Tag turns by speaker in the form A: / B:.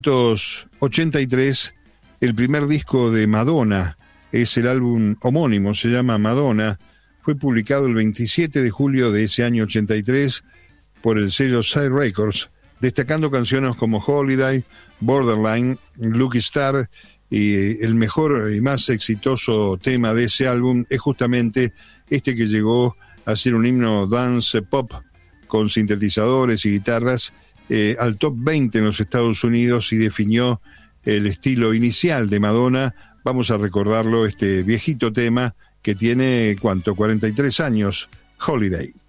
A: 1983, el primer disco de Madonna, es el álbum homónimo, se llama Madonna, fue publicado el 27 de julio de ese año 83 por el sello Side Records, destacando canciones como Holiday, Borderline, Lucky Star, y el mejor y más exitoso tema de ese álbum es justamente este que llegó a ser un himno dance pop con sintetizadores y guitarras al top 20 en los Estados Unidos y definió el estilo inicial de Madonna. Vamos a recordarlo, este viejito tema que tiene, ¿cuánto? 43 años, Holiday.